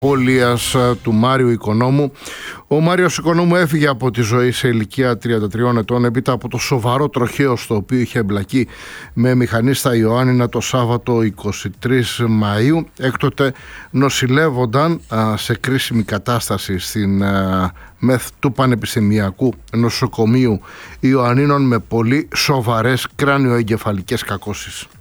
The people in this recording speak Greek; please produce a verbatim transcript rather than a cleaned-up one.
απώλειας του Μάριου Οικονόμου. Ο Μάριος Οικονόμου έφυγε από τη ζωή σε ηλικία τριάντα τριών ετών έπειτα από το σοβαρό τροχαίο στο οποίο είχε εμπλακεί με μηχανή στα Ιωάννινα το Σάββατο εικοστή τρίτη Μαΐου. Έκτοτε νοσηλεύονταν α, σε κρίσιμη κατάσταση στην α, ΜΕΘ του Πανεπιστημιακού Νοσοκομείου Ιωαννίνων με πολύ σοβαρές κράνιο-εγκεφαλικές κακώσεις.